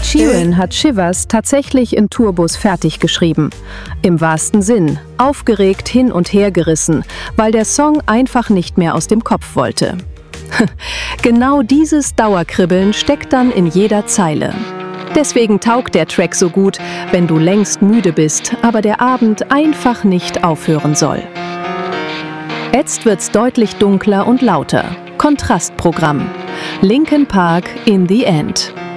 Ed Sheeran hat Shivers tatsächlich in Tourbus fertig geschrieben. Im wahrsten Sinn, aufgeregt hin und her gerissen, weil der Song einfach nicht mehr aus dem Kopf wollte. Genau dieses Dauerkribbeln steckt dann in jeder Zeile. Deswegen taugt der Track so gut, wenn du längst müde bist, aber der Abend einfach nicht aufhören soll. Jetzt wird's deutlich dunkler und lauter. Kontrastprogramm. Linkin Park in the End.